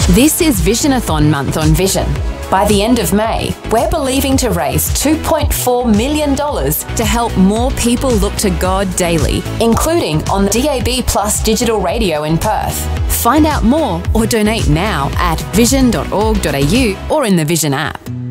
This is Visionathon month on Vision. By the end of May, we're believing to raise $2.4 million to help more people look to God daily, including on the DAB Plus digital radio in Perth. Find out more or donate now at vision.org.au or in the Vision app.